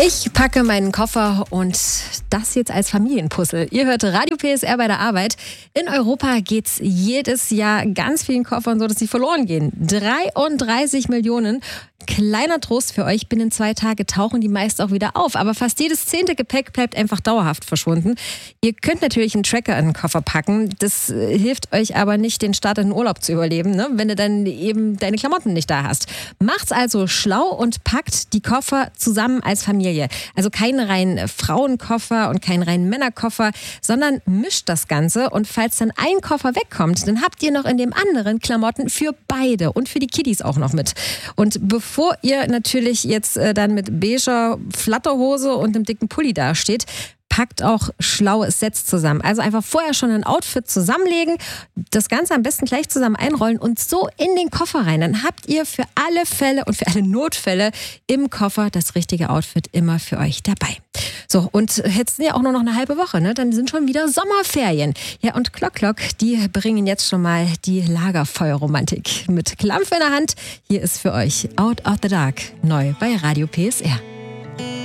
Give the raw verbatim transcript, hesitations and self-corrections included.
Ich packe meinen Koffer und das jetzt als Familienpuzzle. Ihr hört Radio P S R bei der Arbeit. In Europa geht es jedes Jahr ganz vielen Koffern so, dass sie verloren gehen. dreiunddreißig Millionen. Kleiner Trost für euch, binnen zwei Tage tauchen die meist auch wieder auf. Aber fast jedes zehnte Gepäck bleibt einfach dauerhaft verschwunden. Ihr könnt natürlich einen Tracker in den Koffer packen. Das äh, hilft euch aber nicht, den Start in den Urlaub zu überleben, ne? Wenn du dann eben deine Klamotten nicht da hast. Macht's also schlau und packt die Koffer zusammen als Familie. Also keinen reinen Frauenkoffer und keinen reinen Männerkoffer, sondern mischt das Ganze. Und falls dann ein Koffer wegkommt, dann habt ihr noch in dem anderen Klamotten für beide und für die Kiddies auch noch mit. Und bevor Bevor ihr natürlich jetzt äh, dann mit beiger Flatterhose und einem dicken Pulli dasteht, packt auch schlaues Sets zusammen. Also einfach vorher schon ein Outfit zusammenlegen, das Ganze am besten gleich zusammen einrollen und so in den Koffer rein. Dann habt ihr für alle Fälle und für alle Notfälle im Koffer das richtige Outfit immer für euch dabei. So, und jetzt sind ja auch nur noch eine halbe Woche, ne? Dann sind schon wieder Sommerferien. Ja, und Klock Klock, die bringen jetzt schon mal die Lagerfeuerromantik mit Klampf in der Hand. Hier ist für euch Out of the Dark, neu bei Radio P S R.